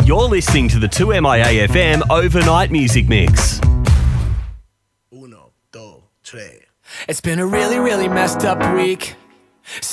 You're listening to the 2MIA FM Overnight Music Mix. Uno, dos, tres. It's been a really, really messed up week.